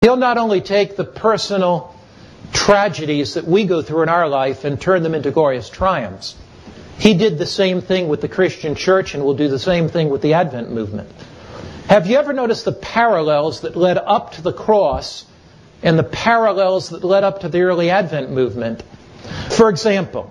He'll not only take the personal tragedies that we go through in our life and turn them into glorious triumphs. He did the same thing with the Christian church and will do the same thing with the Advent movement. Have you ever noticed the parallels that led up to the cross and the parallels that led up to the early Advent movement? For example,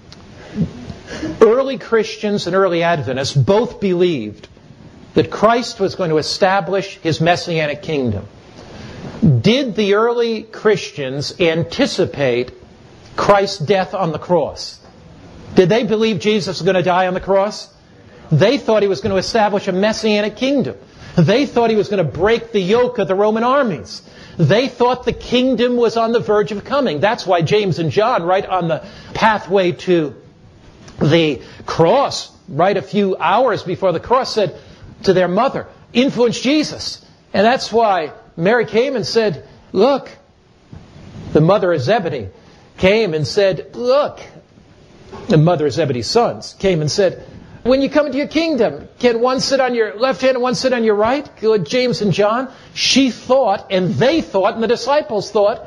early Christians and early Adventists both believed that Christ was going to establish His Messianic kingdom. Did the early Christians anticipate Christ's death on the cross? Did they believe Jesus was going to die on the cross? They thought He was going to establish a Messianic kingdom. They thought He was going to break the yoke of the Roman armies. They thought the kingdom was on the verge of coming. That's why James and John, right on the pathway to the cross, right a few hours before the cross, said to their mother, "Influence Jesus." And that's why Mary came and said, "Look." The mother of Zebedee came and said, "Look." The mother of Zebedee's sons came and said, "When you come into your kingdom, can one sit on your left hand and one sit on your right?" James and John. She thought, and they thought, and the disciples thought,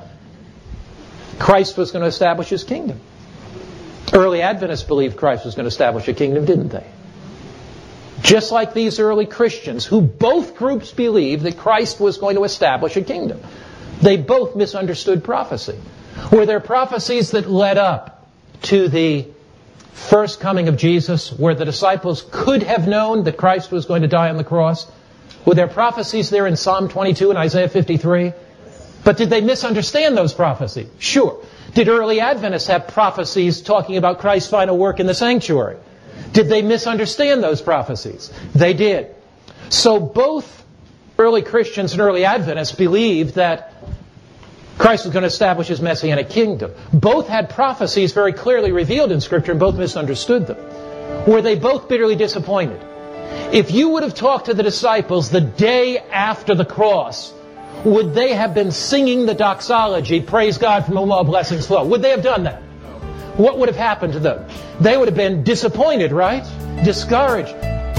Christ was going to establish His kingdom. Early Adventists believed Christ was going to establish a kingdom, didn't they? Just like these early Christians, who both groups believed that Christ was going to establish a kingdom. They both misunderstood prophecy. Were there prophecies that led up to the first coming of Jesus where the disciples could have known that Christ was going to die on the cross? Were there prophecies there in Psalm 22 and Isaiah 53? But did they misunderstand those prophecies? Sure. Did early Adventists have prophecies talking about Christ's final work in the sanctuary? Did they misunderstand those prophecies? They did. So both early Christians and early Adventists believed that Christ was going to establish His Messianic kingdom. Both had prophecies very clearly revealed in Scripture and both misunderstood them. Were they both bitterly disappointed? If you would have talked to the disciples the day after the cross, would they have been singing the doxology, "Praise God from whom all blessings flow"? Would they have done that? What would have happened to them? They would have been disappointed, right? Discouraged.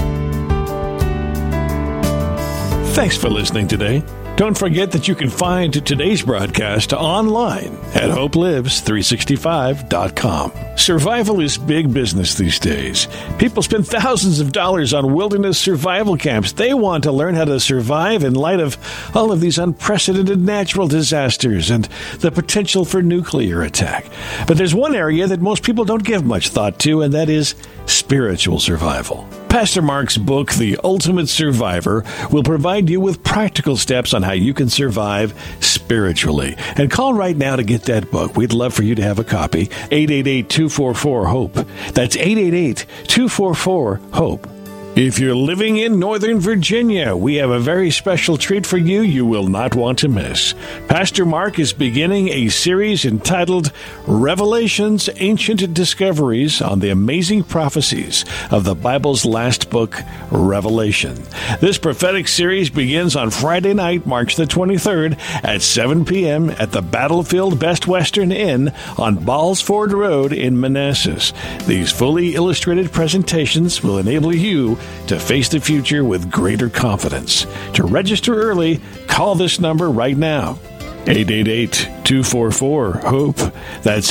Thanks for listening today. Don't forget that you can find today's broadcast online at hopelives365.com. Survival is big business these days. People spend thousands of dollars on wilderness survival camps. They want to learn how to survive in light of all of these unprecedented natural disasters and the potential for nuclear attack. But there's one area that most people don't give much thought to, and that is spiritual survival. Pastor Mark's book, The Ultimate Survivor, will provide you with practical steps on how you can survive spiritually. And call right now to get that book. We'd love for you to have a copy. 888-244-HOPE. That's 888-244-HOPE. If you're living in Northern Virginia, we have a very special treat for you you will not want to miss. Pastor Mark is beginning a series entitled Revelations, Ancient Discoveries on the Amazing Prophecies of the Bible's last book, Revelation. This prophetic series begins on Friday night, March the 23rd at 7 p.m. at the Battlefield Best Western Inn on Ballsford Road in Manassas. These fully illustrated presentations will enable you to face the future with greater confidence. To register early, call this number right now. 888-244-HOPE. That's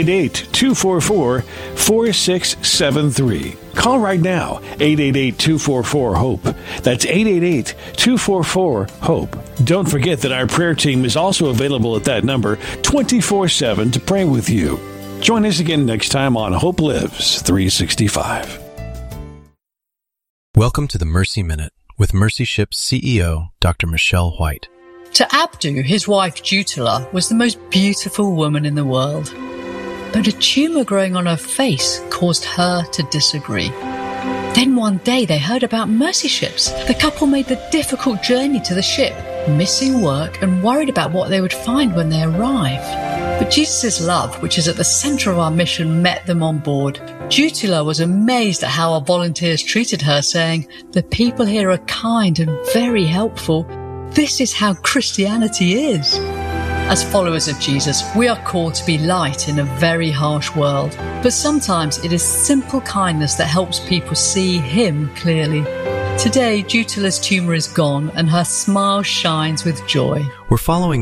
888-244-4673. Call right now. 888-244-HOPE. That's 888-244-HOPE. Don't forget that our prayer team is also available at that number 24/7 to pray with you. Join us again next time on Hope Lives 365. Welcome to the Mercy Minute with Mercy Ship's CEO, Dr. Michelle White. To Abdu, his wife Jutila was the most beautiful woman in the world. But a tumor growing on her face caused her to disagree. Then one day they heard about Mercy Ships. The couple made the difficult journey to the ship, missing work and worried about what they would find when they arrived. But Jesus' love, which is at the center of our mission, met them on board. Jutila was amazed at how our volunteers treated her, saying, "The people here are kind and very helpful. This is how Christianity is." As followers of Jesus, we are called to be light in a very harsh world. But sometimes it is simple kindness that helps people see Him clearly. Today, Jutila's tumor is gone and her smile shines with joy. We're following